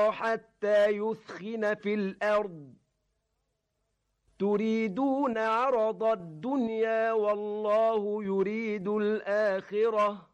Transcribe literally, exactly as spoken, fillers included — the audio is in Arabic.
حتى يثخن في الأرض تريدون عرض الدنيا والله يريد الآخرة